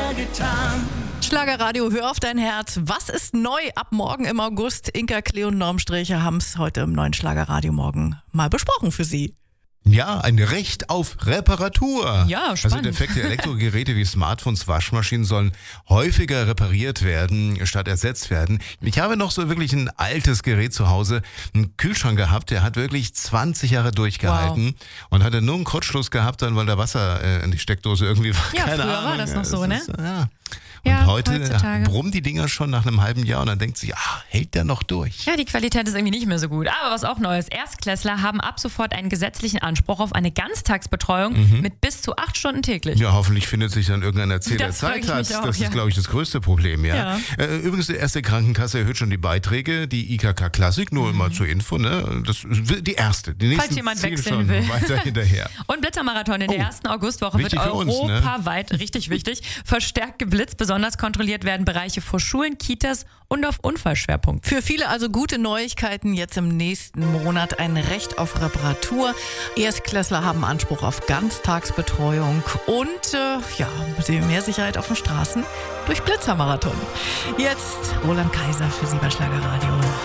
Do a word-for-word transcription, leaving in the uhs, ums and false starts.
immer getan. Schlagerradio, hör auf dein Herz. Was ist neu ab morgen im August? Inka, Klee und Normstrecher haben es heute im neuen Schlagerradio morgen mal besprochen für Sie. Ja, ein Recht auf Reparatur. Ja, spannend. Also defekte Elektrogeräte wie Smartphones, Waschmaschinen sollen häufiger repariert werden, statt ersetzt werden. Ich habe noch so wirklich ein altes Gerät zu Hause, einen Kühlschrank gehabt, der hat wirklich zwanzig Jahre durchgehalten wow. und hatte nur einen Kurzschluss gehabt, dann weil da Wasser äh, in die Steckdose irgendwie war. Ja, Keine früher Ahnung. war das noch so, das ne? Ist, ja. Und Ja, heute heutzutage. brummen die Dinger schon nach einem halben Jahr und dann denkt sie, ah, hält der noch durch? Ja, die Qualität ist irgendwie nicht mehr so gut. Aber was auch Neues, Erstklässler haben ab sofort einen gesetzlichen Anspruch auf eine Ganztagsbetreuung Mhm. mit bis zu acht Stunden täglich. Ja, hoffentlich findet sich dann irgendein Erzähler, der Das frag Zeit ich hat. mich auch, Das ja. ist, glaube ich, das größte Problem, ja. Ja. Äh, Übrigens, die erste Krankenkasse erhöht schon die Beiträge, die I K K Klassik, nur Mhm. mal zur Info, ne? Das ist die erste. Die nächsten Falls jemand zehn wechseln schon will. weiter hinterher. Und Blitzermarathon in der Oh, ersten Augustwoche wird wichtig für uns, ne? europaweit, richtig wichtig, verstärkt geblitzt. Besonders kontrolliert werden Bereiche vor Schulen, Kitas und auf Unfallschwerpunkten. Für viele also gute Neuigkeiten jetzt im nächsten Monat. Ein Recht auf Reparatur. Erstklässler haben Anspruch auf Ganztagsbetreuung und äh, ja, mehr Sicherheit auf den Straßen durch Blitzermarathon. Jetzt Roland Kaiser für Sie bei Schlagerradio.